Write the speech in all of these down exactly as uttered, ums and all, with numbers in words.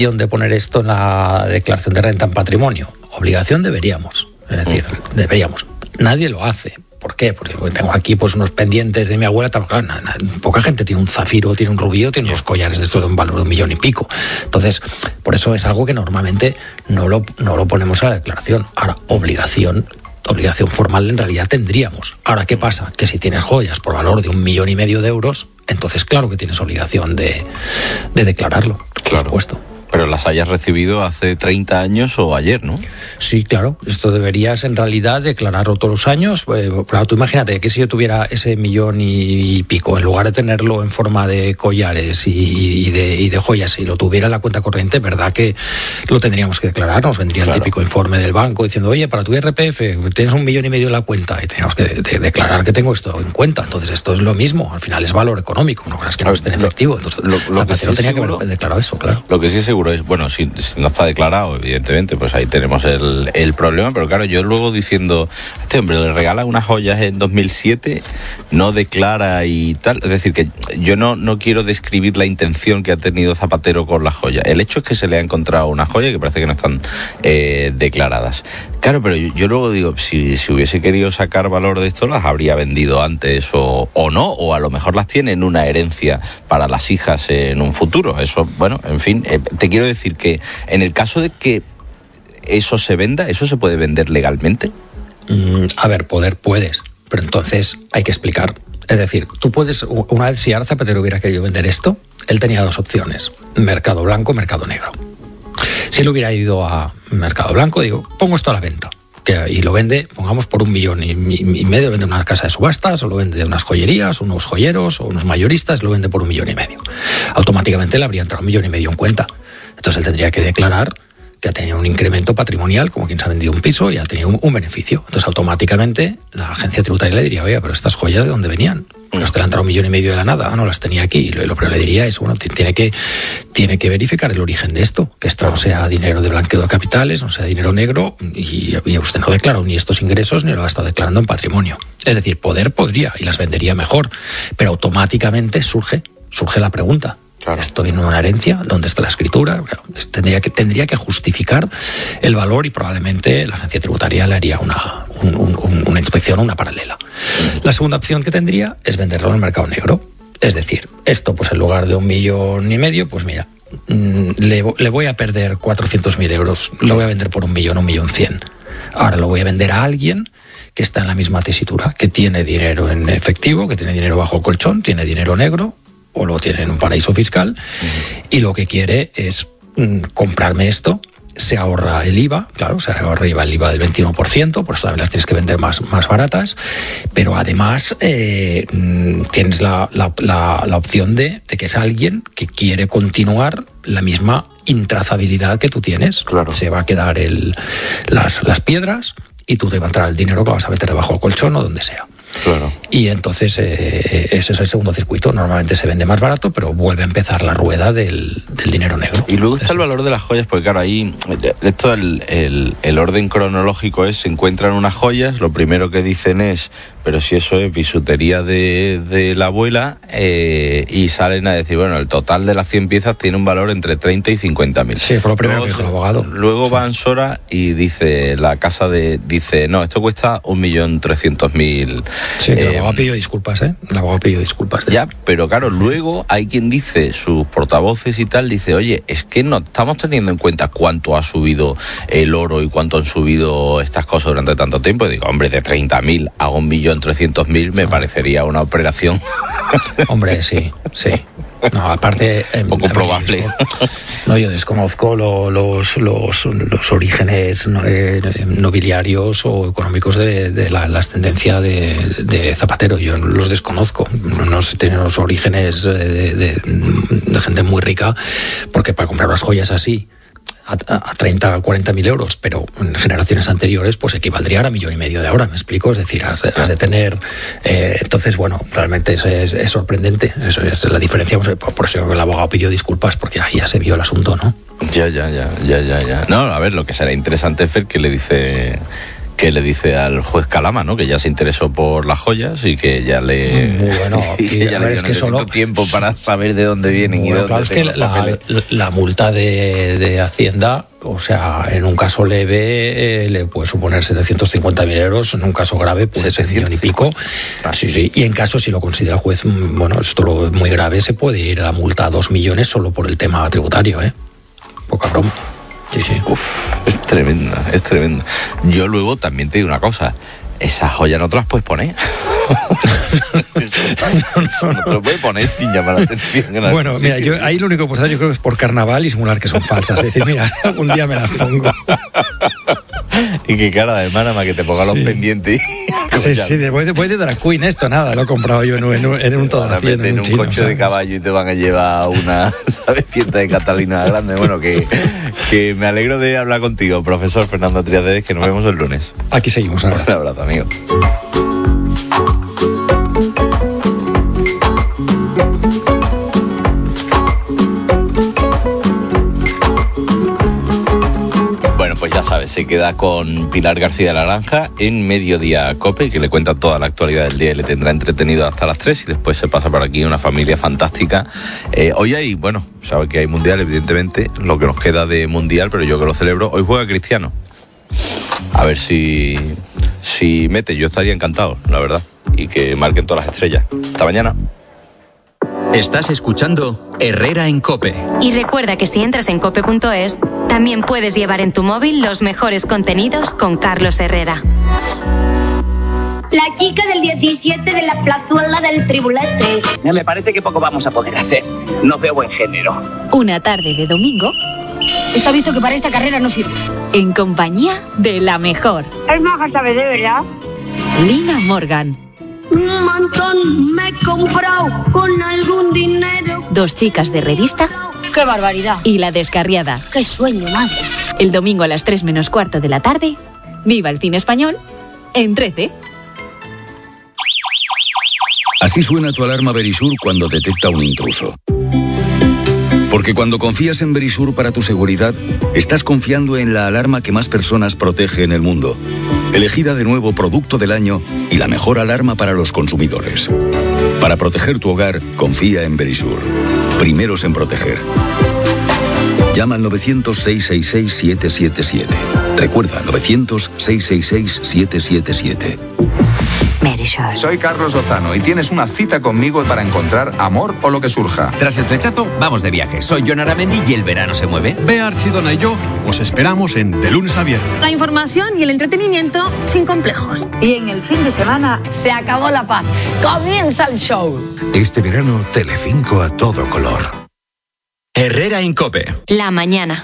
de poner esto en la declaración de renta en patrimonio. Obligación deberíamos, es decir, deberíamos. Nadie lo hace. ¿Por qué? Porque tengo aquí pues unos pendientes de mi abuela. Claro, nada, nada, poca gente tiene un zafiro, tiene un rubí, tiene unos collares de estos de un valor de un millón y pico. Entonces, por eso es algo que normalmente no lo, no lo ponemos a la declaración. Ahora, obligación, obligación formal en realidad tendríamos. Ahora, ¿qué pasa? Que si tienes joyas por valor de un millón y medio de euros, entonces claro que tienes obligación de, de declararlo, por claro. supuesto. Pero las hayas recibido hace treinta años o ayer, ¿no? Sí, claro. Esto deberías en realidad declararlo todos los años. Eh, claro, tú imagínate que si yo tuviera ese millón y pico, en lugar de tenerlo en forma de collares y, y, de, y de joyas, si lo tuviera en la cuenta corriente, verdad que lo tendríamos que declarar. Nos vendría claro. el típico informe del banco diciendo, oye, para tu I R P F tienes un millón y medio en la cuenta y tenemos que de, de declarar que tengo esto en cuenta. Entonces esto es lo mismo. Al final es valor económico. No creas que no esté en efectivo. Entonces lo, lo que sí tenía seguro, que haber declarado eso, claro. Lo que sí es seguro es, bueno, si, si no está declarado, evidentemente, pues ahí tenemos el, el problema, pero claro, yo luego diciendo, este hombre le regala unas joyas en dos mil siete, no declara y tal, es decir, que yo no, no quiero describir la intención que ha tenido Zapatero con las joyas. El hecho es que se le ha encontrado una joya que parece que no están eh, declaradas. Claro, pero yo, yo luego digo, si, si hubiese querido sacar valor de esto, las habría vendido antes o, o no, o a lo mejor las tiene en una herencia para las hijas en un futuro. Eso, bueno, en fin, eh, te quiero decir que en el caso de que eso se venda, ¿eso se puede vender legalmente? Mm, a ver, poder puedes, pero entonces hay que explicar. Es decir, tú puedes, una vez si ahora Zapatero hubiera querido vender esto, él tenía dos opciones, mercado blanco, mercado negro. Si él hubiera ido a mercado blanco, digo, pongo esto a la venta, que, y lo vende, pongamos, por un millón y, y, y medio, lo vende en una casa de subastas, o lo vende de unas joyerías, unos joyeros, o unos mayoristas, lo vende por un millón y medio. Automáticamente le habría entrado un millón y medio en cuenta. Entonces él tendría que declarar que ha tenido un incremento patrimonial, como quien se ha vendido un piso y ha tenido un, un beneficio. Entonces automáticamente la agencia tributaria le diría, oye, pero estas joyas, ¿de dónde venían? Pues te le ha entrado un millón y medio de la nada, no las tenía aquí. Y lo, lo que le diría es, bueno, tiene que, tiene que verificar el origen de esto, que esto no sea dinero de blanqueo de capitales, no sea dinero negro, y, y usted no declaró ni estos ingresos ni lo ha estado declarando en patrimonio. Es decir, poder podría y las vendería mejor, pero automáticamente surge, surge la pregunta. Claro. Esto viene de una herencia, ¿dónde está la escritura? Tendría que, tendría que justificar el valor y probablemente la agencia tributaria le haría una, un, un, una inspección o una paralela. La segunda opción que tendría es venderlo en el mercado negro. Es decir, esto pues en lugar de un millón y medio, pues mira, le, le voy a perder cuatrocientos mil euros, lo voy a vender por un millón, un millón cien. Ahora lo voy a vender a alguien que está en la misma tesitura, que tiene dinero en efectivo, que tiene dinero bajo el colchón, tiene dinero negro, o lo tiene en un paraíso fiscal, uh-huh. y lo que quiere es mm, comprarme esto, se ahorra el I V A, claro, se ahorra el I V A del veintiuno por ciento, por eso también las tienes que vender más, más baratas, pero además eh, tienes la, la, la, la opción de, de que es alguien que quiere continuar la misma intrazabilidad que tú tienes. Claro. Se va a quedar el, las, las piedras y tú te va a entrar el dinero que lo vas a meter debajo del colchón o donde sea. Claro. Y entonces eh, ese es el segundo circuito. Normalmente se vende más barato, pero vuelve a empezar la rueda del, del dinero negro. Y luego está el valor de las joyas, porque claro, ahí esto el, el, el orden cronológico es, se encuentran unas joyas, lo primero que dicen es, pero si eso es bisutería de, de la abuela, eh, y salen a decir, bueno, el total de las cien piezas tiene un valor entre treinta y cincuenta mil. Sí, fue lo primero luego, que dijo el abogado. Luego sí. va Ansora y dice, la casa de, dice, no, esto cuesta un millón trescientos mil. Sí, que eh, el abogado pidió disculpas, ¿eh? El abogado pidió disculpas. Ya, pero claro, luego hay quien dice, sus portavoces y tal, dice, oye, es que no estamos teniendo en cuenta cuánto ha subido el oro y cuánto han subido estas cosas durante tanto tiempo. Y digo, hombre, de treinta mil a un millón trescientos mil me no. parecería una operación. Hombre, sí, sí. No, aparte... Un poco probable. No, yo desconozco lo, los, los, los orígenes eh, nobiliarios o económicos de, de la, la ascendencia de, de Zapatero. Yo los desconozco. No sé, tienen los orígenes de, de, de gente muy rica, porque para comprar unas joyas así a, a treinta, cuarenta mil euros, pero en generaciones anteriores pues equivaldría a millón y medio de ahora, ¿me explico? Es decir, has, has de tener... Eh, entonces, bueno, realmente es, es, es sorprendente. Eso es la diferencia. Por, por eso el abogado pidió disculpas, porque ahí ya se vio el asunto, ¿no? Ya, ya, ya, ya, ya, ya. No, a ver, lo que será interesante es ver qué le dice... que le dice al juez Calama, ¿no? Que ya se interesó por las joyas y que ya le... Muy bueno. y que ya le dio, necesito solo... tiempo para saber de dónde vienen bueno, y de claro, dónde es que la, la, la multa de, de Hacienda, o sea, en un caso leve eh, le puede suponer setecientos cincuenta mil euros, en un caso grave puede ser un millón y pico. Sí, sí. Y en caso, si lo considera el juez, bueno, esto lo es muy grave, se puede ir a la multa a dos millones solo por el tema tributario, ¿eh? Poca broma. Sí, sí. Uf, es tremenda, es tremenda. Yo luego también te digo una cosa, esas joyas no te las puedes poner. eso, eso no te lo puedes poner sin llamar la atención. Bueno, mira, yo ahí lo único que puedo hacer yo creo que es por carnaval y simular que son falsas. Es decir, mira, algún día me las pongo. Y qué cara de hermana más que te ponga sí. los pendientes. Sí, sí, después, después de Drag Queen esto, nada, lo he comprado yo en un, en un, en un todo así, en un, en un chino, coche ¿sabes? De caballo y te van a llevar a una, ¿sabes? Fiesta de Catalina grande. Bueno, que, que me alegro de hablar contigo, profesor Fernando Triades, que nos vemos el lunes. Aquí seguimos ahora. Un abrazo, amigo. Pues ya sabes, se queda con Pilar García de la Granja en Mediodía Cope, que le cuenta toda la actualidad del día y le tendrá entretenido hasta las tres y después se pasa por aquí una familia fantástica. Eh, hoy hay, bueno, sabe que hay mundial, evidentemente, lo que nos queda de mundial, pero yo que lo celebro. Hoy juega Cristiano. A ver si, si mete, yo estaría encantado, la verdad, y que marquen todas las estrellas. Hasta mañana. Estás escuchando Herrera en COPE. Y recuerda que si entras en cope punto es, también puedes llevar en tu móvil los mejores contenidos con Carlos Herrera. La chica del diecisiete de la plazuela del Tribulete. Me parece que poco vamos a poder hacer. No veo buen género. Una tarde de domingo. Está visto que para esta carrera no sirve. En compañía de la mejor. Es maja, ¿sabes de verdad? Lina Morgan. Un montón me he comprado con algún dinero. Dos chicas de revista. ¡Qué barbaridad! Y La Descarriada. ¡Qué sueño, madre! El domingo a las tres menos cuarto de la tarde. Viva el cine español en trece. Así suena tu alarma Verisur cuando detecta un intruso. Porque cuando confías en Verisur para tu seguridad, estás confiando en la alarma que más personas protege en el mundo. Elegida de nuevo Producto del Año y la mejor alarma para los consumidores. Para proteger tu hogar, confía en Verisur. Primeros en proteger. Llama al novecientos, seiscientos sesenta y seis, siete siete siete. Recuerda, novecientos, seiscientos sesenta y seis, siete siete siete. Verisur. Soy Carlos Lozano y tienes una cita conmigo para encontrar amor o lo que surja. Tras el flechazo, vamos de viaje. Soy Jon Aramendi y el verano se mueve. Bea Archidona y yo os esperamos en De Lunes a Viernes. La información y el entretenimiento sin complejos. Y en el fin de semana se acabó la paz. Comienza el show. Este verano, Telecinco a todo color. Herrera en COPE. La mañana.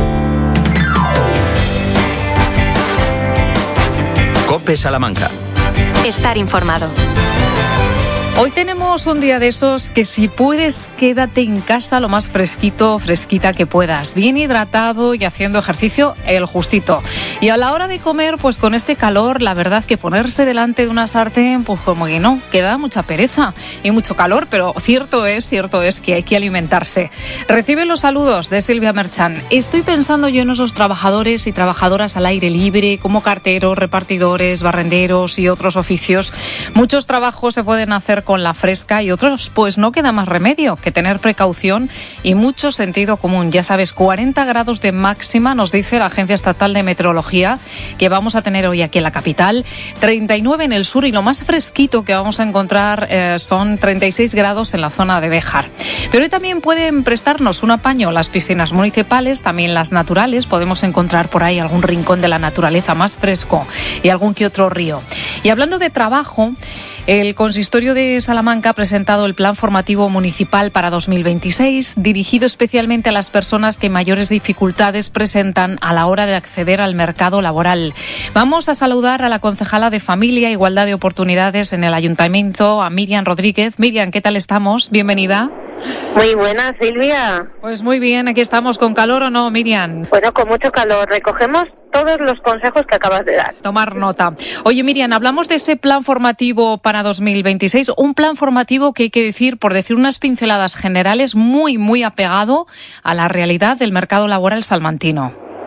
COPE Salamanca. Estar informado. Hoy tenemos un día de esos que si puedes quédate en casa lo más fresquito, fresquita que puedas, bien hidratado y haciendo ejercicio el justito. Y a la hora de comer, pues con este calor, la verdad que ponerse delante de una sartén, pues como que no, queda mucha pereza y mucho calor, pero cierto es, cierto es que hay que alimentarse. Recibe los saludos de Silvia Merchan. Estoy pensando yo en esos trabajadores y trabajadoras al aire libre, como carteros, repartidores, barrenderos y otros oficios. Muchos trabajos se pueden hacer con la fresca y otros pues no queda más remedio que tener precaución y mucho sentido común. Ya sabes, cuarenta grados de máxima nos dice la Agencia Estatal de Meteorología que vamos a tener hoy aquí en la capital, treinta y nueve en el sur y lo más fresquito que vamos a encontrar eh, son treinta y seis grados en la zona de Béjar. Pero hoy también pueden prestarnos un apaño las piscinas municipales, también las naturales, podemos encontrar por ahí algún rincón de la naturaleza más fresco y algún que otro río. Y hablando de trabajo, el Consistorio de Salamanca ha presentado el Plan Formativo Municipal para dos mil veintiséis, dirigido especialmente a las personas que mayores dificultades presentan a la hora de acceder al mercado laboral. Vamos a saludar a la concejala de Familia e Igualdad de Oportunidades en el Ayuntamiento, a Miriam Rodríguez. Miriam, ¿qué tal estamos? Bienvenida. Muy buena, Silvia. Pues muy bien, aquí estamos. ¿Con calor o no, Miriam? Bueno, con mucho calor. Recogemos todos los consejos que acabas de dar. Tomar nota. Oye, Miriam, hablamos de ese plan formativo para dos mil veintiséis, un plan formativo que hay que decir, por decir unas pinceladas generales, muy, muy apegado a la realidad del mercado laboral salmantino.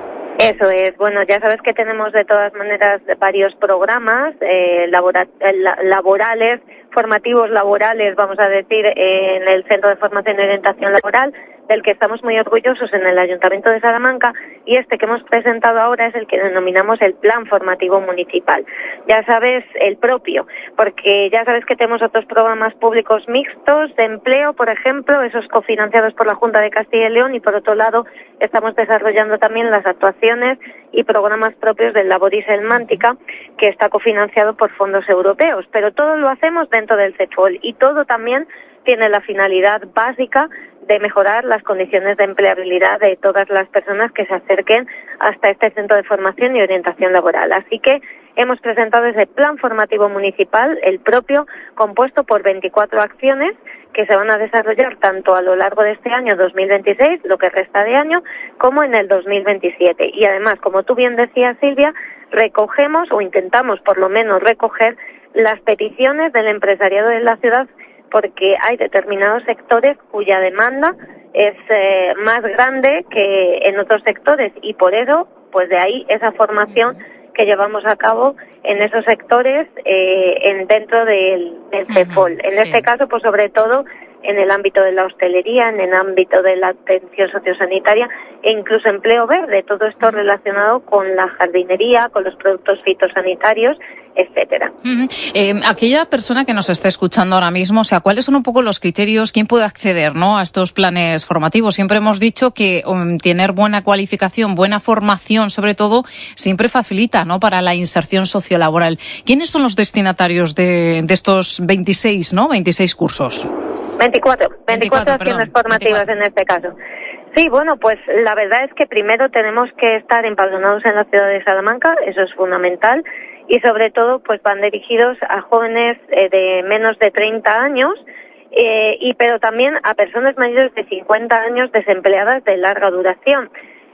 Eso es. Bueno, ya sabes que tenemos de todas maneras varios programas eh, labora- laborales, formativos laborales, vamos a decir, eh, en el Centro de Formación y Orientación Laboral, del que estamos muy orgullosos en el Ayuntamiento de Salamanca, y este que hemos presentado ahora es el que denominamos el Plan Formativo Municipal. Ya sabes, el propio, porque ya sabes que tenemos otros programas públicos mixtos de empleo, por ejemplo, esos cofinanciados por la Junta de Castilla y León, y por otro lado estamos desarrollando también las actuaciones y programas propios del Laboris Elmántica, que está cofinanciado por fondos europeos, pero todo lo hacemos dentro del CEFOL y todo también tiene la finalidad básica de mejorar las condiciones de empleabilidad de todas las personas que se acerquen hasta este centro de formación y orientación laboral. Así que hemos presentado ese plan formativo municipal, el propio, compuesto por veinticuatro acciones que se van a desarrollar tanto a lo largo de este año dos mil veintiséis, lo que resta de año, como en el dos mil veintisiete. Y además, como tú bien decías, Silvia, recogemos o intentamos por lo menos recoger las peticiones del empresariado de la ciudad, porque hay determinados sectores cuya demanda es eh, más grande que en otros sectores y por eso, pues de ahí esa formación que llevamos a cabo en esos sectores eh, en dentro del, del CEFOL. En sí. este caso, pues sobre todo en el ámbito de la hostelería, en el ámbito de la atención sociosanitaria e incluso empleo verde, todo esto relacionado con la jardinería, con los productos fitosanitarios, etcétera. Uh-huh. Eh, aquella persona que nos está escuchando ahora mismo, o sea, ¿cuáles son un poco los criterios? ¿Quién puede acceder, ¿no?, a estos planes formativos? Siempre hemos dicho que um, tener buena cualificación, buena formación, sobre todo, siempre facilita, ¿no?, para la inserción sociolaboral. ¿Quiénes son los destinatarios de, de estos veintiséis, ¿no?, veintiséis cursos? veinticuatro, veinticuatro, veinticuatro acciones perdón, formativas veinticuatro. En este caso. Sí, bueno, pues la verdad es que primero tenemos que estar empadronados en la ciudad de Salamanca, eso es fundamental, y sobre todo pues van dirigidos a jóvenes eh, de menos de treinta años, eh, y pero también a personas mayores de cincuenta años desempleadas de larga duración.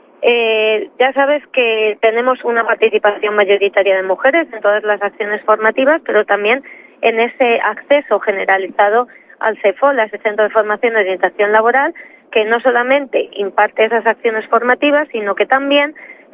Eh, ya sabes que tenemos una participación mayoritaria de mujeres en todas las acciones formativas, pero también en ese acceso generalizado al CEFOL, a ese Centro de Formación y Orientación Laboral, que no solamente imparte esas acciones formativas, sino que también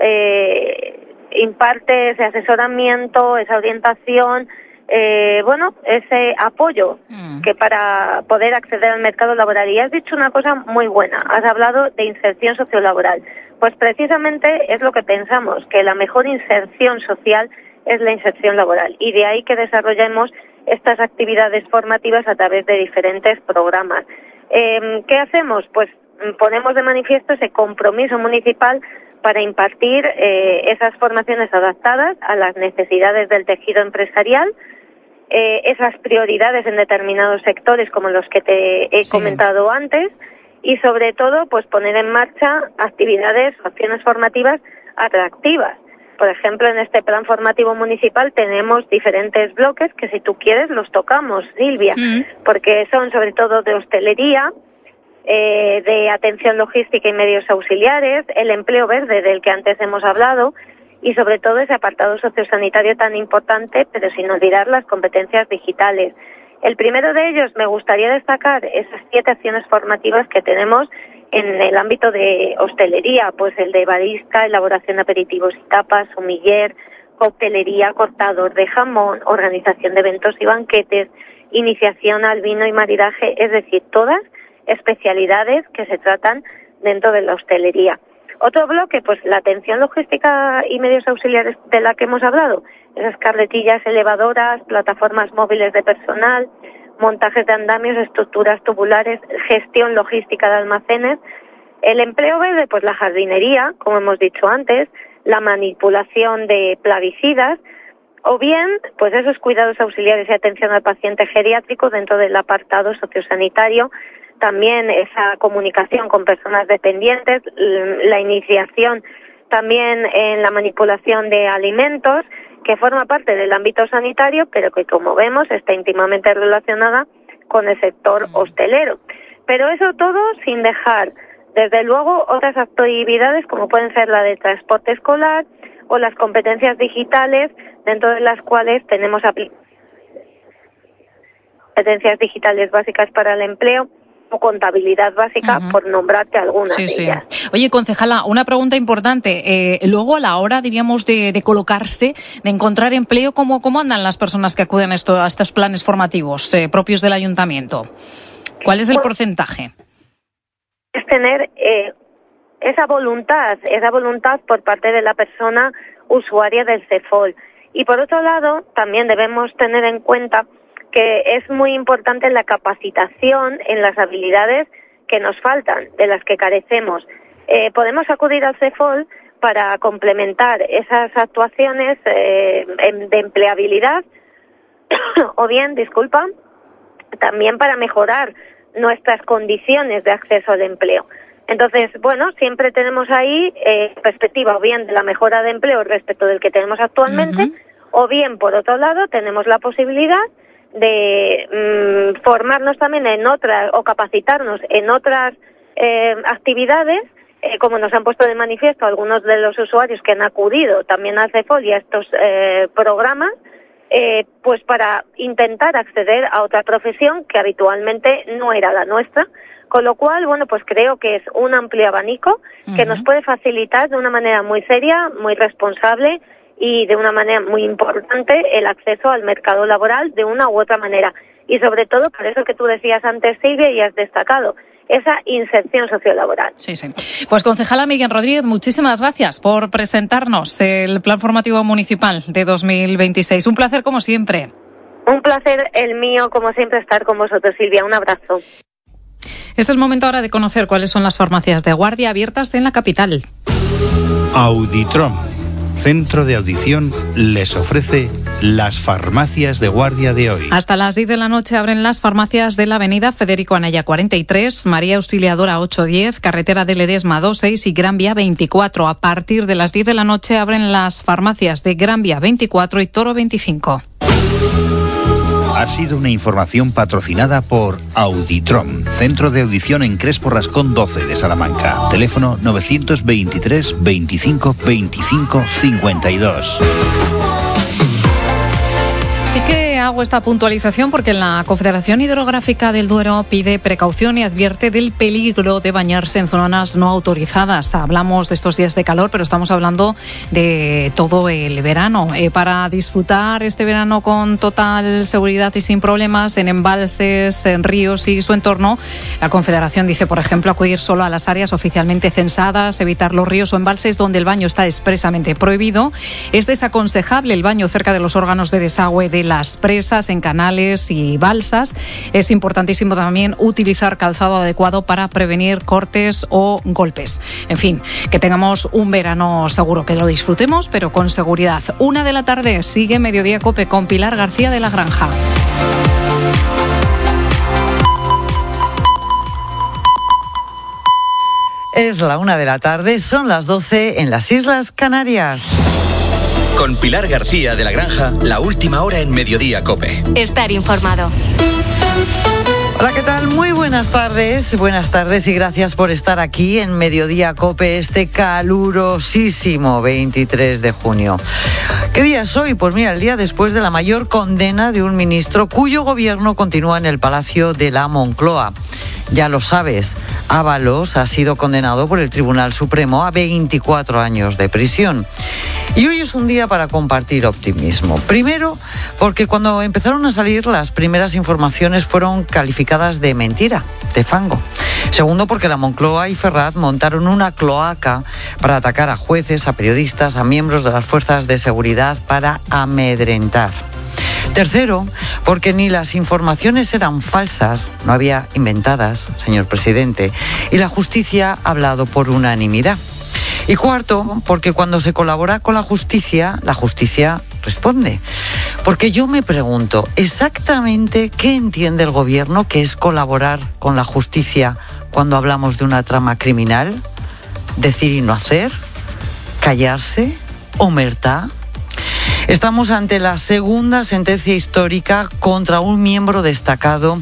eh, imparte ese asesoramiento, esa orientación, eh, bueno, ese apoyo mm. que para poder acceder al mercado laboral. Y has dicho una cosa muy buena, has hablado de inserción sociolaboral. Pues precisamente es lo que pensamos, que la mejor inserción social es la inserción laboral, y de ahí que desarrollemos estas actividades formativas a través de diferentes programas. Eh, ¿Qué hacemos? Pues ponemos de manifiesto ese compromiso municipal para impartir eh, esas formaciones adaptadas a las necesidades del tejido empresarial, eh, esas prioridades en determinados sectores como los que te he sí. comentado antes, y sobre todo pues poner en marcha actividades, acciones formativas atractivas. Por ejemplo, en este plan formativo municipal tenemos diferentes bloques que si tú quieres los tocamos, Silvia, mm. porque son sobre todo de hostelería, eh, de atención logística y medios auxiliares, el empleo verde del que antes hemos hablado y sobre todo ese apartado sociosanitario tan importante, pero sin olvidar las competencias digitales. El primero de ellos me gustaría destacar esas siete acciones formativas que tenemos en el ámbito de hostelería, pues el de barista, elaboración de aperitivos y tapas, sumiller, coctelería, cortador de jamón, organización de eventos y banquetes, iniciación al vino y maridaje, es decir, todas especialidades que se tratan dentro de la hostelería. Otro bloque, pues la atención logística y medios auxiliares de la que hemos hablado, esas carretillas elevadoras, plataformas móviles de personal, montajes de andamios, estructuras tubulares, gestión logística de almacenes. El empleo verde, pues la jardinería, como hemos dicho antes, la manipulación de plaguicidas, o bien, pues esos cuidados auxiliares y atención al paciente geriátrico dentro del apartado sociosanitario, también esa comunicación con personas dependientes, la iniciación también en la manipulación de alimentos, que forma parte del ámbito sanitario, pero que, como vemos, está íntimamente relacionada con el sector hostelero. Pero eso todo sin dejar, desde luego, otras actividades como pueden ser la de transporte escolar o las competencias digitales, dentro de las cuales tenemos aplicaciones competencias digitales básicas para el empleo, o contabilidad básica, uh-huh. por nombrarte alguna sí, de sí. ellas. Oye, concejala, una pregunta importante. Eh, luego, a la hora, diríamos, de, de colocarse, de encontrar empleo, ¿cómo, cómo andan las personas que acuden a, esto, a estos planes formativos eh, propios del ayuntamiento? ¿Cuál es el pues, porcentaje? Es tener eh, esa voluntad, esa voluntad por parte de la persona usuaria del CEFOL. Y por otro lado, también debemos tener en cuenta que es muy importante la capacitación en las habilidades que nos faltan, de las que carecemos. Eh, podemos acudir al CEFOL para complementar esas actuaciones eh, de empleabilidad o bien, disculpa, también para mejorar nuestras condiciones de acceso al empleo. Entonces, bueno, siempre tenemos ahí eh, perspectiva o bien de la mejora de empleo respecto del que tenemos actualmente, uh-huh. o bien, por otro lado, tenemos la posibilidad de mmm, formarnos también en otras o capacitarnos en otras eh, actividades, eh, como nos han puesto de manifiesto algunos de los usuarios que han acudido también al CEFOL y a estos eh, programas, eh, pues para intentar acceder a otra profesión que habitualmente no era la nuestra. Con lo cual, bueno, pues creo que es un amplio abanico uh-huh. que nos puede facilitar de una manera muy seria, muy responsable y de una manera muy importante el acceso al mercado laboral de una u otra manera. Y sobre todo, por eso que tú decías antes, Silvia, y has destacado, esa inserción sociolaboral. Sí, sí. Pues concejala Miguel Rodríguez, muchísimas gracias por presentarnos el Plan Formativo Municipal de dos mil veintiséis. Un placer como siempre. Un placer el mío, como siempre, estar con vosotros, Silvia. Un abrazo. Es el momento ahora de conocer cuáles son las farmacias de guardia abiertas en la capital. Auditrom, centro de audición, les ofrece las farmacias de guardia de hoy. Hasta las diez de la noche abren las farmacias de la avenida Federico Anaya cuarenta y tres, María Auxiliadora ocho diez, carretera de Ledesma dos seis y Gran Vía veinticuatro. A partir de las diez de la noche abren las farmacias de Gran Vía veinticuatro y Toro veinticinco. Ha sido una información patrocinada por Auditrom, centro de audición en Crespo Rascón doce de Salamanca. Teléfono novecientos veintitrés veinticinco veinticinco cincuenta y dos. Sí que hago esta puntualización porque la Confederación Hidrográfica del Duero pide precaución y advierte del peligro de bañarse en zonas no autorizadas. Hablamos de estos días de calor, pero estamos hablando de todo el verano. Eh, para disfrutar este verano con total seguridad y sin problemas en embalses, en ríos y su entorno, la Confederación dice, por ejemplo, acudir solo a las áreas oficialmente censadas, evitar los ríos o embalses donde el baño está expresamente prohibido. Es desaconsejable el baño cerca de los órganos de desagüe de las presas, en canales y balsas. Es importantísimo también utilizar calzado adecuado para prevenir cortes o golpes. En fin, que tengamos un verano seguro, que lo disfrutemos, pero con seguridad. Una de la tarde, sigue Mediodía COPE con Pilar García de la Granja. Es la una de la tarde, son las doce en las Islas Canarias. Con Pilar García de la Granja, la última hora en Mediodía COPE. Estar informado. Hola, ¿qué tal? Muy buenas tardes, buenas tardes y gracias por estar aquí en Mediodía COPE este calurosísimo veintitrés de junio. ¿Qué día es hoy? Pues mira, el día después de la mayor condena de un ministro cuyo gobierno continúa en el Palacio de la Moncloa. Ya lo sabes, Ábalos ha sido condenado por el Tribunal Supremo a veinticuatro años de prisión. Y hoy es un día para compartir optimismo. Primero, porque cuando empezaron a salir las primeras informaciones fueron calificadas de mentira, de fango. Segundo, porque la Moncloa y Ferraz montaron una cloaca para atacar a jueces, a periodistas, a miembros de las fuerzas de seguridad para amedrentar. Tercero, porque ni las informaciones eran falsas, no había inventadas, señor presidente, y la justicia ha hablado por unanimidad. Y cuarto, porque cuando se colabora con la justicia, la justicia responde. Porque yo me pregunto, ¿exactamente qué entiende el gobierno que es colaborar con la justicia cuando hablamos de una trama criminal? ¿Decir y no hacer? ¿Callarse? ¿Omertá? Estamos ante la segunda sentencia histórica contra un miembro destacado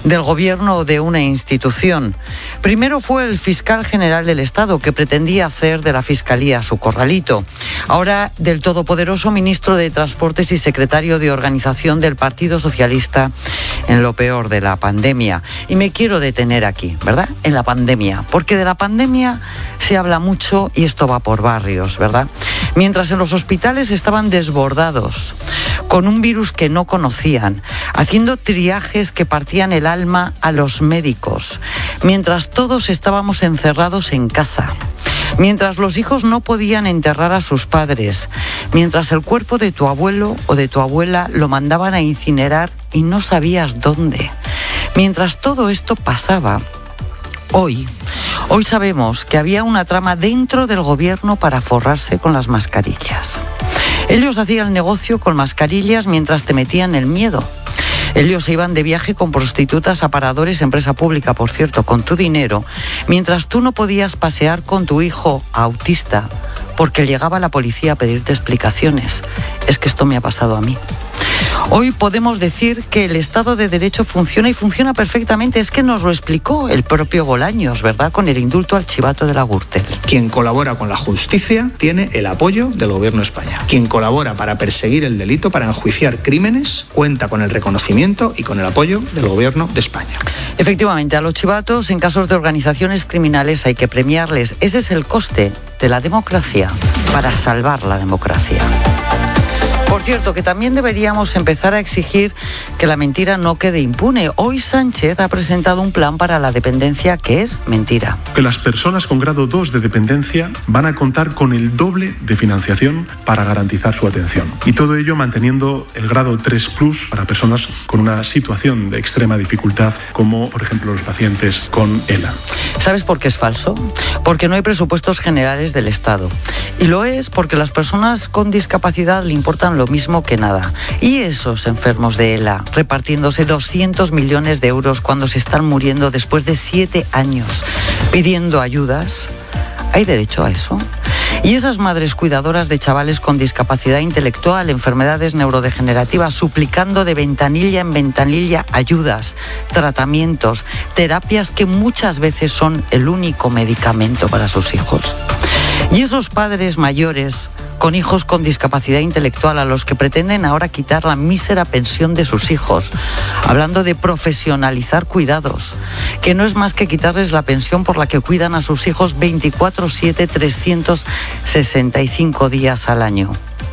del gobierno o de una institución. Primero fue el fiscal general del Estado, que pretendía hacer de la Fiscalía su corralito. Ahora del todopoderoso ministro de Transportes y secretario de Organización del Partido Socialista en lo peor de la pandemia. Y me quiero detener aquí, ¿verdad? En la pandemia, porque de la pandemia se habla mucho y esto va por barrios, ¿verdad? Mientras en los hospitales estaban desbordados, con un virus que no conocían, haciendo triajes que partían el alma a los médicos, mientras todos estábamos encerrados en casa, mientras los hijos no podían enterrar a sus padres, mientras el cuerpo de tu abuelo o de tu abuela lo mandaban a incinerar y no sabías dónde. Mientras todo esto pasaba, hoy, hoy sabemos que había una trama dentro del gobierno para forrarse con las mascarillas. Ellos hacían negocio con mascarillas mientras te metían el miedo. Ellos se iban de viaje con prostitutas a paradores, empresa pública, por cierto, con tu dinero, mientras tú no podías pasear con tu hijo autista porque llegaba la policía a pedirte explicaciones. Es que esto me ha pasado a mí. Hoy podemos decir que el Estado de Derecho funciona y funciona perfectamente. Es que nos lo explicó el propio Bolaños, ¿verdad? Con el indulto al chivato de la Gürtel. Quien colabora con la justicia tiene el apoyo del Gobierno de España. Quien colabora para perseguir el delito, para enjuiciar crímenes, cuenta con el reconocimiento y con el apoyo del Gobierno de España. Efectivamente, a los chivatos en casos de organizaciones criminales hay que premiarles. Ese es el coste de la democracia para salvar la democracia. Por cierto, que también deberíamos empezar a exigir que la mentira no quede impune. Hoy Sánchez ha presentado un plan para la dependencia que es mentira. Que las personas con grado dos de dependencia van a contar con el doble de financiación para garantizar su atención. Y todo ello manteniendo el grado tres plus para personas con una situación de extrema dificultad, como por ejemplo los pacientes con ELA. ¿Sabes por qué es falso? Porque no hay presupuestos generales del Estado. Y lo es porque las personas con discapacidad le importan lo mismo que nada. Y esos enfermos de ELA repartiéndose doscientos millones de euros cuando se están muriendo después de siete años pidiendo ayudas, ¿hay derecho a eso? Y esas madres cuidadoras de chavales con discapacidad intelectual, enfermedades neurodegenerativas, suplicando de ventanilla en ventanilla ayudas, tratamientos, terapias que muchas veces son el único medicamento para sus hijos. Y esos padres mayores con hijos con discapacidad intelectual a los que pretenden ahora quitar la mísera pensión de sus hijos, hablando de profesionalizar cuidados, que no es más que quitarles la pensión por la que cuidan a sus hijos veinticuatro siete, trescientos sesenta y cinco días al año.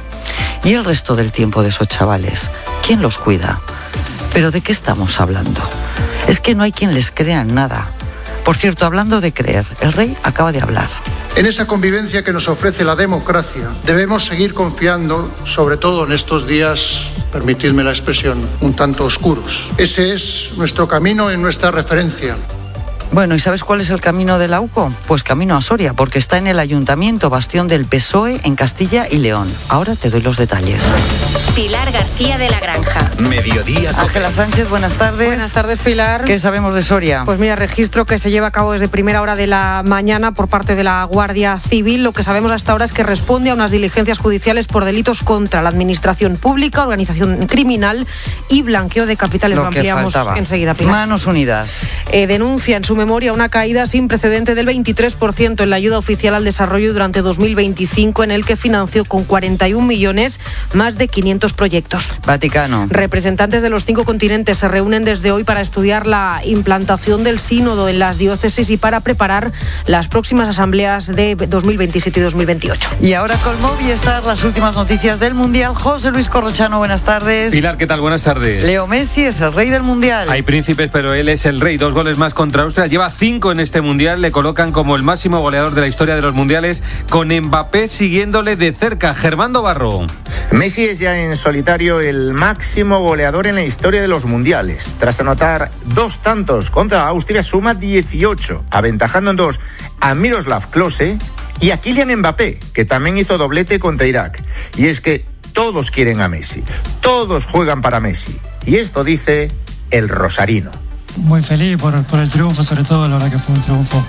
Y el resto del tiempo de esos chavales, ¿quién los cuida? ¿Pero de qué estamos hablando? Es que no hay quien les crea en nada. Por cierto, hablando de creer, el rey acaba de hablar. En esa convivencia que nos ofrece la democracia, debemos seguir confiando, sobre todo en estos días, permitidme la expresión, un tanto oscuros. Ese es nuestro camino y nuestra referencia. Bueno, ¿y sabes cuál es el camino de la U C O? Pues camino a Soria, porque está en el ayuntamiento, bastión del P S O E en Castilla y León. Ahora te doy los detalles. Pilar García de la Granja. Mediodía. Ángela Sánchez, buenas tardes. Buenas tardes, Pilar. ¿Qué sabemos de Soria? Pues mira, registro que se lleva a cabo desde primera hora de la mañana por parte de la Guardia Civil. Lo que sabemos hasta ahora es que responde a unas diligencias judiciales por delitos contra la administración pública, organización criminal y blanqueo de capitales. Lo, Lo ampliamos enseguida, Pilar. Manos unidas. Eh, denuncia en su memoria una caída sin precedente del veintitrés por ciento en la ayuda oficial al desarrollo durante dos mil veinticinco, en el que financió con cuarenta y un millones más de quinientos proyectos. Vaticano. Representantes de los cinco continentes se reúnen desde hoy para estudiar la implantación del sínodo en las diócesis y para preparar las próximas asambleas de dos mil veintisiete y dos mil veintiocho. Y ahora con Movistar, las últimas noticias del Mundial. José Luis Corrochano, buenas tardes. Pilar, ¿qué tal? Buenas tardes. Leo Messi es el rey del Mundial. Hay príncipes, pero él es el rey. Dos goles más contra Austria. Lleva cinco en este Mundial. Le colocan como el máximo goleador de la historia de los Mundiales, con Mbappé siguiéndole de cerca. Germando Barro. Messi es ya en solitario el máximo goleador en la historia de los mundiales. Tras anotar dos tantos contra Austria, suma dieciocho, aventajando en dos a Miroslav Klose y a Kylian Mbappé, que también hizo doblete contra Irak. Y es que todos quieren a Messi, todos juegan para Messi. Y esto dice el rosarino. Muy feliz por, por el triunfo, sobre todo, la verdad que fue un triunfo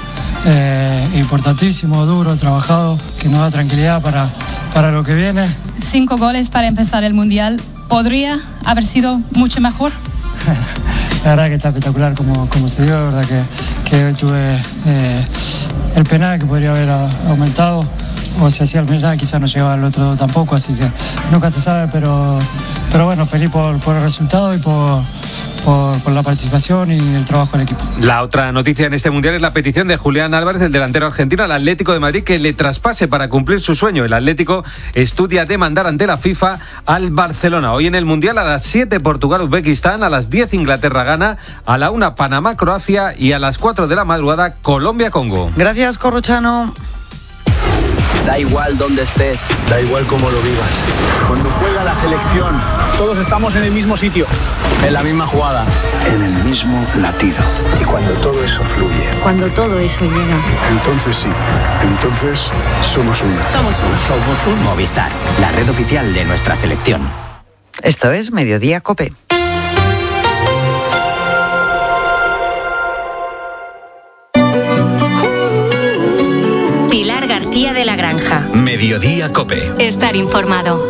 eh, importantísimo, duro, trabajado, que nos da tranquilidad para, para lo que viene. Cinco goles para empezar el Mundial. ¿Podría haber sido mucho mejor? la verdad que está espectacular como, como se dio, la verdad que, que hoy tuve eh, el penal que podría haber aumentado, o si hacía el penal quizás no llegaba al otro tampoco, así que nunca se sabe, pero, pero bueno, feliz por, por el resultado y por... Por, por la participación y el trabajo del equipo. La otra noticia en este Mundial es la petición de Julián Álvarez, el delantero argentino, al Atlético de Madrid que le traspase para cumplir su sueño. El Atlético estudia demandar ante la FIFA al Barcelona. Hoy en el Mundial a las siete Portugal-Uzbekistán, a las diez Inglaterra-Ghana, a la una Panamá-Croacia y a las cuatro de la madrugada Colombia-Congo. Gracias, Corrochano. Da igual dónde estés, da igual cómo lo vivas. Cuando juega la selección, todos estamos en el mismo sitio, en la misma jugada, en el mismo latido. Y cuando todo eso fluye, cuando todo eso llega, entonces sí, entonces somos uno. Somos uno. Somos un Movistar, la red oficial de nuestra selección. Esto es Mediodía COPE. Pilar García de la Granja. Mediodía COPE. Estar informado.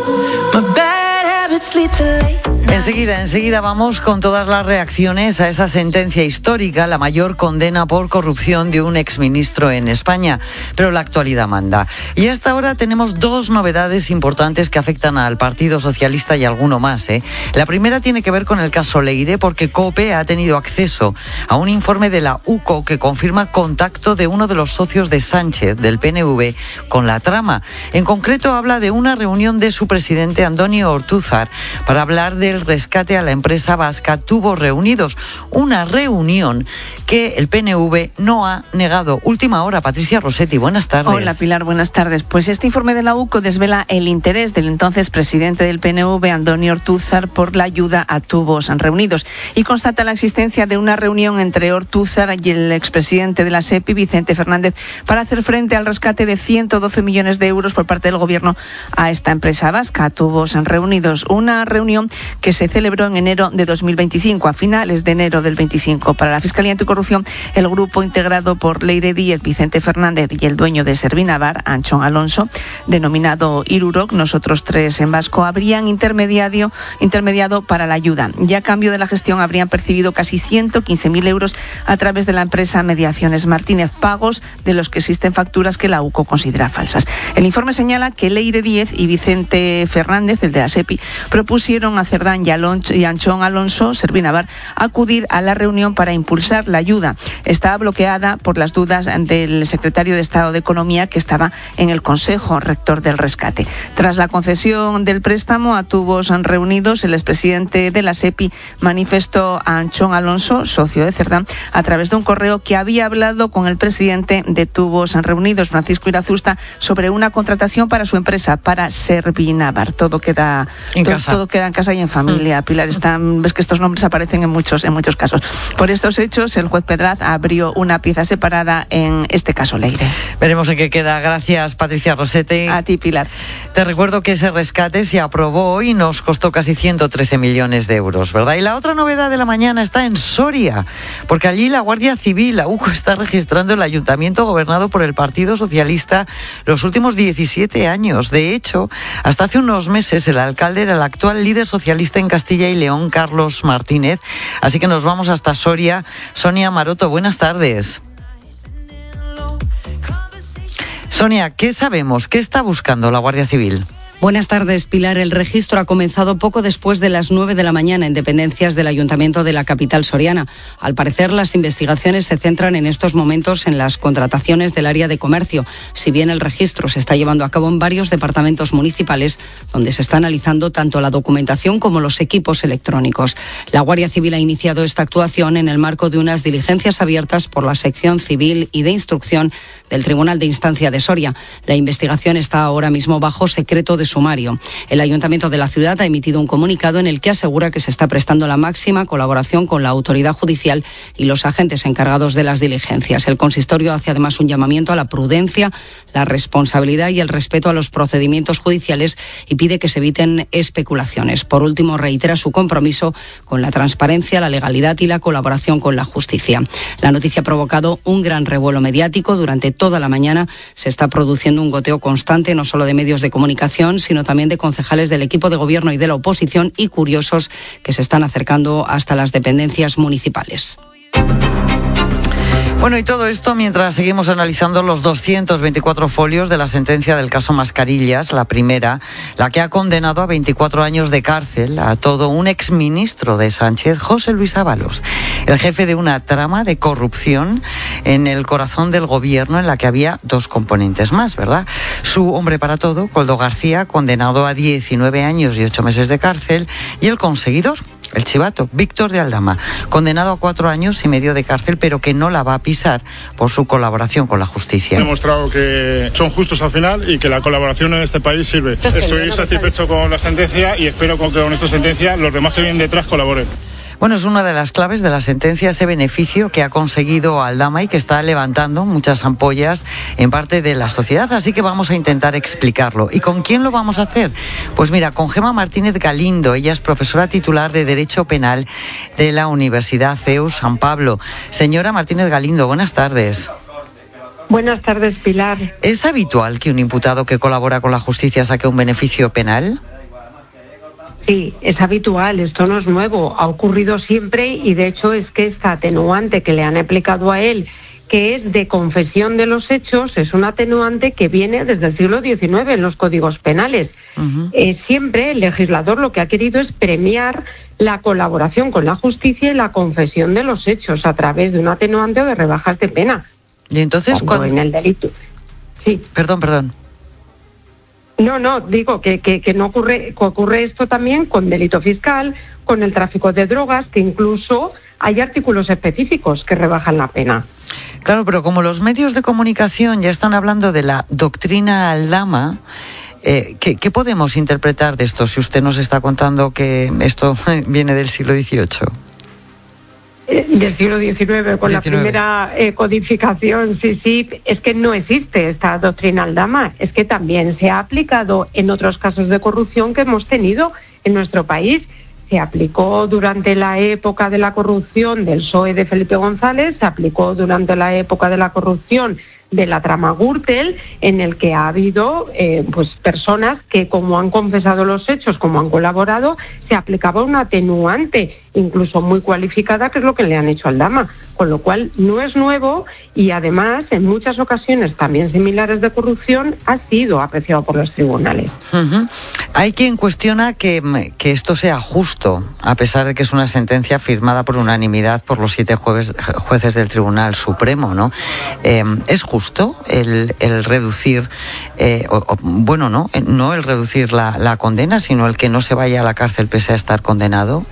Enseguida, enseguida vamos con todas las reacciones a esa sentencia histórica, la mayor condena por corrupción de un exministro en España. Pero la actualidad manda. Y hasta ahora tenemos dos novedades importantes que afectan al Partido Socialista y alguno más, ¿eh? La primera tiene que ver con el caso Leire, porque COPE ha tenido acceso a un informe de la U C O que confirma contacto de uno de los socios de Sánchez, del P N V, con la trama. En concreto habla de una reunión de su presidente, Antonio Ortúzar, para hablar del rescate a la empresa vasca Tubos Reunidos, una reunión que el P N V no ha negado. Última hora, Patricia Rossetti, buenas tardes. Hola Pilar, buenas tardes. Pues este informe de la U C O desvela el interés del entonces presidente del P N V, Antonio Ortúzar, por la ayuda a Tubos Reunidos y constata la existencia de una reunión entre Ortúzar y el expresidente de la SEPI, Vicente Fernández, para hacer frente al rescate de ciento doce millones de euros por parte del gobierno a esta empresa vasca, Tubos Reunidos. Una reunión que se celebró en enero de dos mil veinticinco, a finales de enero del veinticinco. Para la Fiscalía Anticorrupción, el grupo integrado por Leire Díez, Vicente Fernández y el dueño de Servinavar, Anchón Alonso, denominado Irurok, nosotros tres en vasco, habrían intermediado, intermediado para la ayuda. Ya a cambio de la gestión habrían percibido casi ciento quince mil euros a través de la empresa Mediaciones Martínez, pagos de los que existen facturas que la U C O considera falsas. El informe señala que Leire Díez y Vicente Fernández, el de la SEPI, propusieron a Cerdán y, Alonso, y Anchón Alonso, Servinavar, acudir a la reunión para impulsar la ayuda. Estaba bloqueada por las dudas del secretario de Estado de Economía, que estaba en el Consejo Rector del Rescate. Tras la concesión del préstamo a Tubos Reunidos, el expresidente de la SEPI manifestó a Anchón Alonso, socio de Cerdán, a través de un correo que había hablado con el presidente de Tubos Reunidos, Francisco Irazusta, sobre una contratación para su empresa, para Servinavar. Todo queda en todo, casa. Todo queda en casa y en familia. Mm. Pilar, están, ves que estos nombres aparecen en muchos, en muchos casos. Por estos hechos, el juez Pedraz abrió una pieza separada en este caso Leire. Veremos en qué queda. Gracias, Patricia Rossetti. A ti, Pilar. Te recuerdo que ese rescate se aprobó hoy y nos costó casi ciento trece millones de euros, ¿verdad? Y la otra novedad de la mañana está en Soria, porque allí la Guardia Civil, la U C O, está registrando el ayuntamiento gobernado por el Partido Socialista los últimos diecisiete años. De hecho, hasta hace unos meses el alcalde era el actual líder socialista en Castilla y León, Carlos Martínez. Así que nos vamos hasta Soria. Sonia Maroto, buenas tardes. Sonia, ¿qué sabemos? ¿Qué está buscando la Guardia Civil? Buenas tardes, Pilar. El registro ha comenzado poco después de las nueve de la mañana en dependencias del Ayuntamiento de la capital soriana. Al parecer, las investigaciones se centran en estos momentos en las contrataciones del área de comercio, si bien el registro se está llevando a cabo en varios departamentos municipales, donde se está analizando tanto la documentación como los equipos electrónicos. La Guardia Civil ha iniciado esta actuación en el marco de unas diligencias abiertas por la sección civil y de instrucción del Tribunal de Instancia de Soria. La investigación está ahora mismo bajo secreto de sumario. El Ayuntamiento de la ciudad ha emitido un comunicado en el que asegura que se está prestando la máxima colaboración con la autoridad judicial y los agentes encargados de las diligencias. El consistorio hace además un llamamiento a la prudencia, la responsabilidad y el respeto a los procedimientos judiciales y pide que se eviten especulaciones. Por último, reitera su compromiso con la transparencia, la legalidad y la colaboración con la justicia. La noticia ha provocado un gran revuelo mediático. Durante toda la mañana se está produciendo un goteo constante, no solo de medios de comunicación, sino también de concejales del equipo de gobierno y de la oposición y curiosos que se están acercando hasta las dependencias municipales. Bueno, y todo esto mientras seguimos analizando los doscientos veinticuatro folios de la sentencia del caso Mascarillas, la primera, la que ha condenado a veinticuatro años de cárcel a todo un exministro de Sánchez, José Luis Ábalos, el jefe de una trama de corrupción en el corazón del gobierno en la que había dos componentes más, ¿verdad? Su hombre para todo, Koldo García, condenado a diecinueve años y ocho meses de cárcel, y el conseguidor, el chivato, Víctor de Aldama, condenado a cuatro años y medio de cárcel, pero que no la va a pisar por su colaboración con la justicia. He demostrado que son justos al final y que la colaboración en este país sirve. Estoy satisfecho con la sentencia y espero que con esta sentencia los demás que vienen detrás colaboren. Bueno, es una de las claves de la sentencia, ese beneficio que ha conseguido Aldama y que está levantando muchas ampollas en parte de la sociedad, así que vamos a intentar explicarlo. ¿Y con quién lo vamos a hacer? Pues mira, con Gemma Martínez Galindo, ella es profesora titular de Derecho Penal de la Universidad C E U San Pablo. Señora Martínez Galindo, buenas tardes. Buenas tardes, Pilar. ¿Es habitual que un imputado que colabora con la justicia saque un beneficio penal? Sí, es habitual, esto no es nuevo, ha ocurrido siempre y de hecho es que esta atenuante que le han aplicado a él, que es de confesión de los hechos, es una atenuante que viene desde el siglo diecinueve en los códigos penales. Uh-huh. Eh, siempre el legislador lo que ha querido es premiar la colaboración con la justicia y la confesión de los hechos a través de un atenuante o de rebajas de pena. Y entonces cuando... cuando... en el delito. Sí. Perdón, perdón. No, no, digo que, que, que no ocurre, que ocurre esto también con delito fiscal, con el tráfico de drogas, que incluso hay artículos específicos que rebajan la pena. Claro, pero como los medios de comunicación ya están hablando de la doctrina Aldama, eh, ¿qué, ¿qué podemos interpretar de esto si usted nos está contando que esto viene del siglo dieciocho? Del siglo diecinueve, con diecinueve. La primera eh, codificación, sí, sí, es que no existe esta doctrina Aldama, es que también se ha aplicado en otros casos de corrupción que hemos tenido en nuestro país. Se aplicó durante la época de la corrupción del P S O E de Felipe González, se aplicó durante la época de la corrupción de la trama Gürtel, en el que ha habido eh, pues personas que, como han confesado los hechos, como han colaborado, se aplicaba una atenuante, incluso muy cualificada, que es lo que le han hecho al Aldama, con lo cual no es nuevo y además en muchas ocasiones también similares de corrupción ha sido apreciado por los tribunales. Uh-huh. Hay quien cuestiona que, que esto sea justo, a pesar de que es una sentencia firmada por unanimidad por los siete jueves, jueces del Tribunal Supremo, ¿no? Eh, ¿Es justo el, el reducir, eh, o, o, bueno, no, no el reducir la, la condena, sino el que no se vaya a la cárcel pese a estar condenado?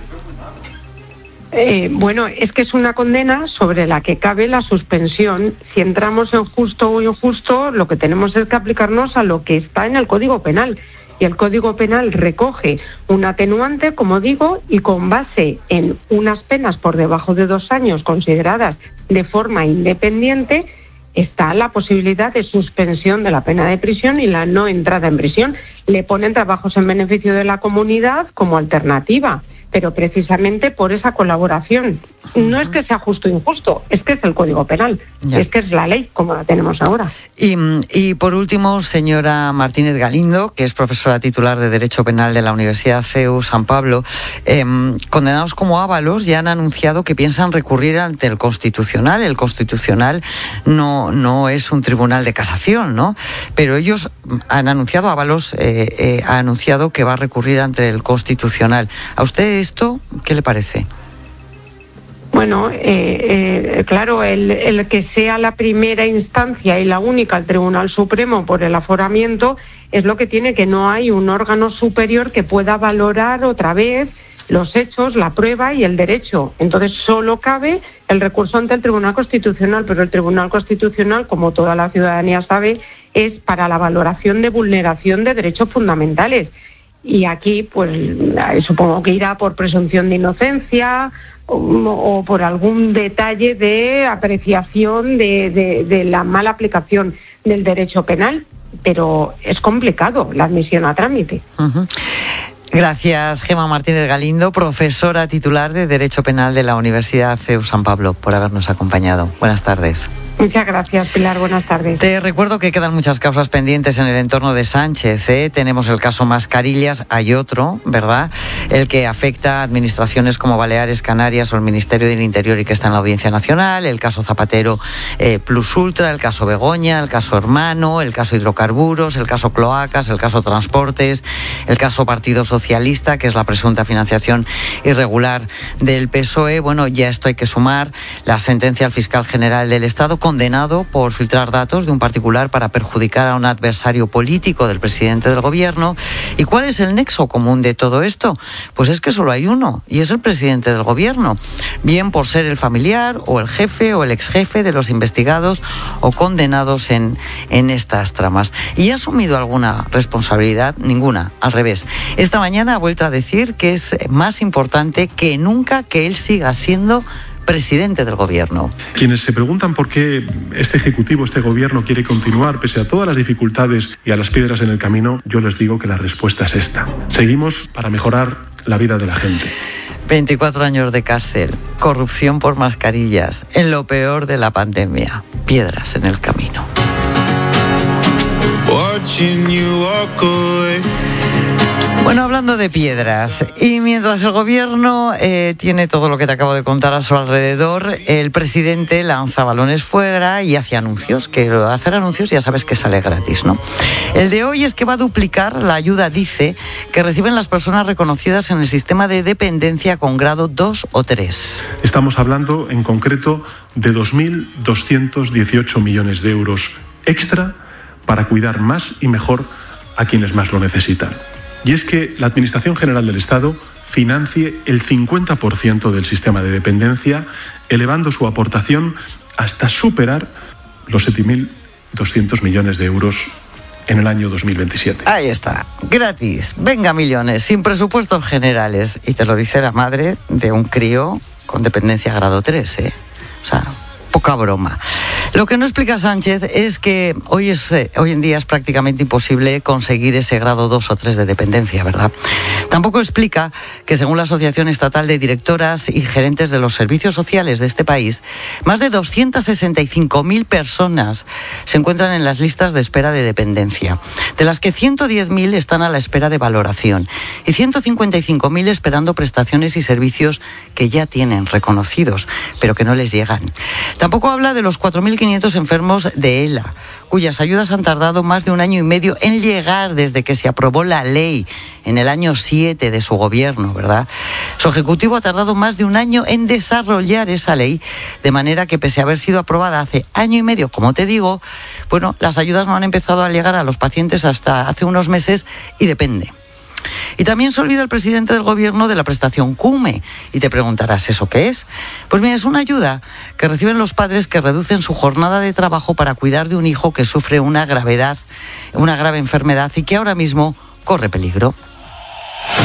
Eh, bueno, es que es una condena sobre la que cabe la suspensión. Si entramos en justo o injusto, lo que tenemos es que aplicarnos a lo que está en el Código Penal. Y el Código Penal recoge un atenuante, como digo, y con base en unas penas por debajo de dos años consideradas de forma independiente, está la posibilidad de suspensión de la pena de prisión y la no entrada en prisión. Le ponen trabajos en beneficio de la comunidad como alternativa, pero precisamente por esa colaboración. No es que sea justo o injusto, es que es el Código Penal, ya. Es que es la ley como la tenemos ahora. Y, y por último, señora Martínez Galindo, que es profesora titular de Derecho Penal de la Universidad C E U San Pablo, eh, condenados como Ábalos ya han anunciado que piensan recurrir ante el Constitucional. El Constitucional no, no es un tribunal de casación, ¿no? Pero ellos han anunciado, Ábalos eh, eh, ha anunciado que va a recurrir ante el Constitucional. ¿A usted esto qué le parece? Bueno, eh, eh, claro, el, el que sea la primera instancia y la única el Tribunal Supremo por el aforamiento es lo que tiene, que no hay un órgano superior que pueda valorar otra vez los hechos, la prueba y el derecho. Entonces solo cabe el recurso ante el Tribunal Constitucional, pero el Tribunal Constitucional, como toda la ciudadanía sabe, es para la valoración de vulneración de derechos fundamentales. Y aquí, pues, supongo que irá por presunción de inocencia o, o por algún detalle de apreciación de, de, de la mala aplicación del derecho penal, pero es complicado la admisión a trámite. Uh-huh. Gracias, Gemma Martínez Galindo, profesora titular de Derecho Penal de la Universidad C E U San Pablo, por habernos acompañado. Buenas tardes. Muchas gracias, Pilar. Buenas tardes. Te recuerdo que quedan muchas causas pendientes en el entorno de Sánchez. ¿eh? Tenemos el caso Mascarillas, hay otro, ¿verdad? El que afecta a administraciones como Baleares, Canarias o el Ministerio del Interior y que está en la Audiencia Nacional, el caso Zapatero eh, Plus Ultra, el caso Begoña, el caso Hermano, el caso Hidrocarburos, el caso Cloacas, el caso Transportes, el caso Partido Socialista, que es la presunta financiación irregular del P S O E. Bueno, ya esto hay que sumar la sentencia al fiscal general del Estado, condenado por filtrar datos de un particular para perjudicar a un adversario político del presidente del gobierno. ¿Y cuál es el nexo común de todo esto? Pues es que solo hay uno, y es el presidente del gobierno, bien por ser el familiar o el jefe o el exjefe de los investigados o condenados en, en estas tramas. ¿Y ha asumido alguna responsabilidad? Ninguna, al revés. Esta mañana ha vuelto a decir que es más importante que nunca que él siga siendo presidente del gobierno. Quienes se preguntan por qué este ejecutivo, este gobierno quiere continuar pese a todas las dificultades y a las piedras en el camino, yo les digo que la respuesta es esta. Seguimos para mejorar la vida de la gente. veinticuatro años de cárcel, corrupción por mascarillas, en lo peor de la pandemia, piedras en el camino. Bueno, hablando de piedras, y mientras el gobierno eh, tiene todo lo que te acabo de contar a su alrededor, el presidente lanza balones fuera y hace anuncios, que hacer anuncios ya sabes que sale gratis, ¿no? El de hoy es que va a duplicar la ayuda, dice, que reciben las personas reconocidas en el sistema de dependencia con grado dos o tres. Estamos hablando en concreto de dos mil doscientos dieciocho millones de euros extra para cuidar más y mejor a quienes más lo necesitan. Y es que la Administración General del Estado financie el cincuenta por ciento del sistema de dependencia, elevando su aportación hasta superar los siete mil doscientos millones de euros en el año dos mil veintisiete. Ahí está, gratis, venga millones, sin presupuestos generales. Y te lo dice la madre de un crío con dependencia grado tres, ¿eh? O sea, poca broma. Lo que no explica Sánchez es que hoy, es, eh, hoy en día es prácticamente imposible conseguir ese grado dos o tres de dependencia, ¿verdad? Tampoco explica que, según la Asociación Estatal de Directoras y Gerentes de los Servicios Sociales de este país, más de doscientas sesenta y cinco mil personas se encuentran en las listas de espera de dependencia, de las que ciento diez mil están a la espera de valoración y ciento cincuenta y cinco mil esperando prestaciones y servicios que ya tienen reconocidos, pero que no les llegan. Tampoco habla de los cuatro mil quinientos enfermos de E L A, cuyas ayudas han tardado más de un año y medio en llegar desde que se aprobó la ley en el año siete de su gobierno, ¿verdad? Su ejecutivo ha tardado más de un año en desarrollar esa ley, de manera que pese a haber sido aprobada hace año y medio, como te digo, bueno, las ayudas no han empezado a llegar a los pacientes hasta hace unos meses y depende. Y también se olvida el presidente del gobierno de la prestación CUME. Y te preguntarás, ¿eso qué es? Pues mira, es una ayuda que reciben los padres que reducen su jornada de trabajo para cuidar de un hijo que sufre una gravedad, una grave enfermedad y que ahora mismo corre peligro.